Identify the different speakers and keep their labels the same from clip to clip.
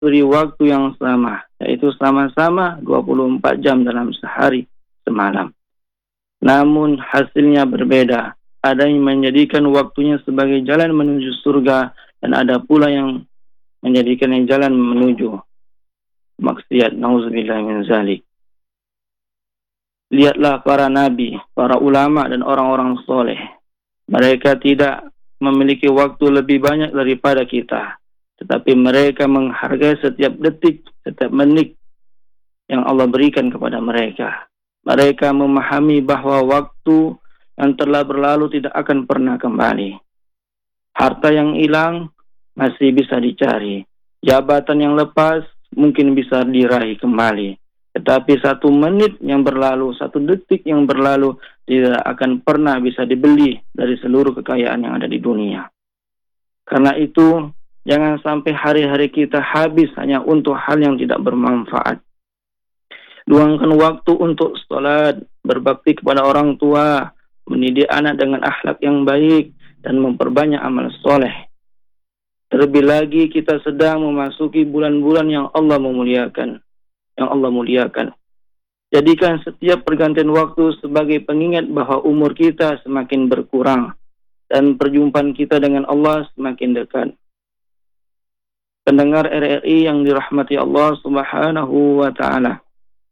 Speaker 1: beri waktu yang sama, yaitu sama-sama 24 jam dalam sehari semalam. Namun hasilnya berbeda. Ada yang menjadikan waktunya sebagai jalan menuju surga, dan ada pula yang menjadikannya jalan menuju maksiat. Nauzubillah min zalik. Lihatlah para nabi, para ulama dan orang-orang soleh. Mereka tidak memiliki waktu lebih banyak daripada kita, tetapi mereka menghargai setiap detik, setiap menit yang Allah berikan kepada mereka. Mereka memahami bahwa waktu yang telah berlalu tidak akan pernah kembali. Harta yang hilang masih bisa dicari. Jabatan yang lepas mungkin bisa diraih kembali. Tetapi 1 menit yang berlalu, 1 detik yang berlalu tidak akan pernah bisa dibeli dari seluruh kekayaan yang ada di dunia. Karena itu, jangan sampai hari-hari kita habis hanya untuk hal yang tidak bermanfaat. Luangkan waktu untuk salat, berbakti kepada orang tua, mendidik anak dengan akhlak yang baik, dan memperbanyak amal soleh. Terlebih lagi kita sedang memasuki bulan-bulan yang Allah muliakan. Jadikan setiap pergantian waktu sebagai pengingat bahwa umur kita semakin berkurang dan perjumpaan kita dengan Allah semakin dekat. Pendengar RRI yang dirahmati Allah Subhanahu wa Ta'ala,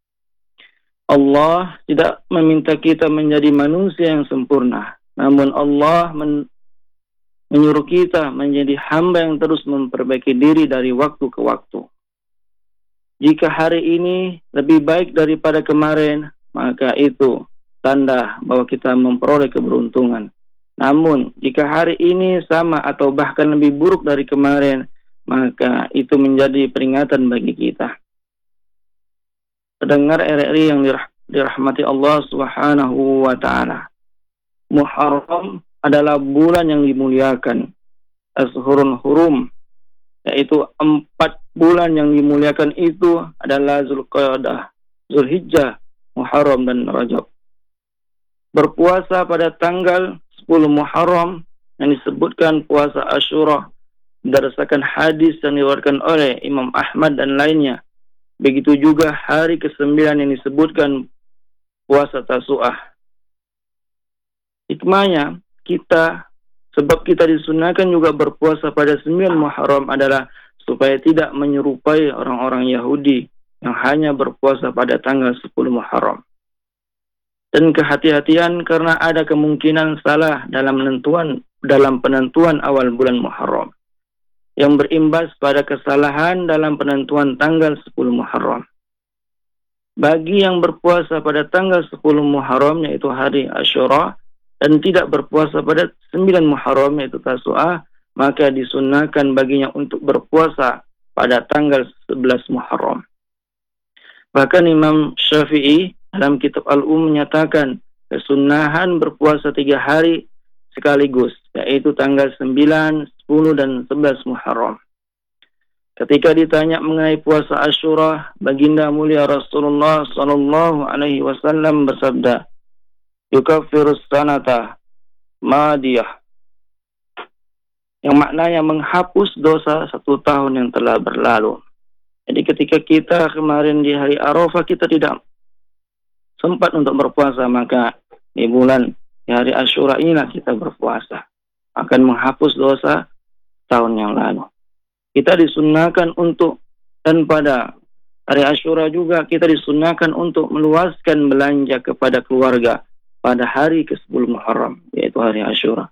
Speaker 1: Allah tidak meminta kita menjadi manusia yang sempurna, namun Allah menyuruh kita menjadi hamba yang terus memperbaiki diri dari waktu ke waktu. Jika hari ini lebih baik daripada kemarin, maka itu tanda bahwa kita memperoleh keberuntungan. Namun, jika hari ini sama atau bahkan lebih buruk dari kemarin, maka itu menjadi peringatan bagi kita. Pendengar RRI yang dirahmati Allah Subhanahu wa Ta'ala, Muharram adalah bulan yang dimuliakan. Ashhurun Hurum, yaitu 4 bulan yang dimuliakan itu adalah Zulqa'dah, Zulhijjah, Muharram dan Rajab. Berpuasa pada tanggal 10 Muharram yang disebutkan puasa Asyura berdasarkan hadis yang diriwayatkan oleh Imam Ahmad dan lainnya. Begitu juga hari ke-9 yang disebutkan puasa Tasu'ah. Hikmahnya, sebab kita disunahkan juga berpuasa pada 9 Muharram adalah supaya tidak menyerupai orang-orang Yahudi yang hanya berpuasa pada tanggal 10 Muharram. Dan kehati-hatian karena ada kemungkinan salah dalam penentuan awal bulan Muharram, yang berimbas pada kesalahan dalam penentuan tanggal 10 Muharram. Bagi yang berpuasa pada tanggal 10 Muharram, yaitu hari Asyura, dan tidak berpuasa pada 9 Muharram, yaitu Tasu'ah, maka disunnahkan baginya untuk berpuasa pada tanggal 11 Muharram. Bahkan Imam Syafi'i dalam kitab Al-Menyatakan kesunnahan berpuasa 3 hari sekaligus, yaitu tanggal 9, 10 dan 11 Muharram. Ketika ditanya mengenai puasa Asyura, baginda mulia Rasulullah sallallahu alaihi wasallam bersabda, "Yukaffirus sanata madiyah." Yang maknanya menghapus dosa 1 tahun yang telah berlalu. Jadi ketika kita kemarin di hari Arafah kita tidak sempat untuk berpuasa, maka di hari Asyura inilah kita berpuasa. Akan menghapus dosa tahun yang lalu. Kita disunnahkan dan pada hari Asyura juga kita disunnahkan untuk meluaskan belanja kepada keluarga pada hari ke-10 Muharram, yaitu hari Asyura.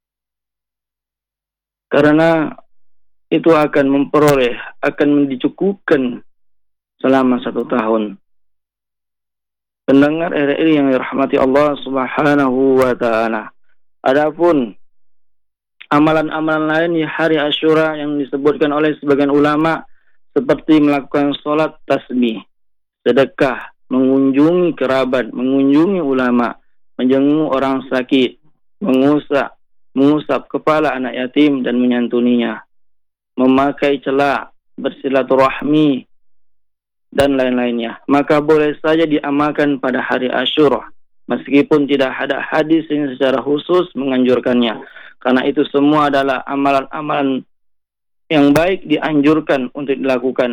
Speaker 1: Karena itu akan dicukupkan selama 1 tahun. Pendengar RRI yang dirahmati Allah Subhanahu wa Ta'ala, adapun amalan-amalan lain di hari Asyura yang disebutkan oleh sebagian ulama seperti melakukan sholat tasbih, sedekah, mengunjungi kerabat, mengunjungi ulama, menjenguk orang sakit, mengusap kepala anak yatim dan menyantuninya, memakai celak, bersilaturahmi, dan lain-lainnya, maka boleh saja diamalkan pada hari Asyura, meskipun tidak ada hadis yang secara khusus menganjurkannya. Karena itu semua adalah amalan-amalan yang baik dianjurkan untuk dilakukan.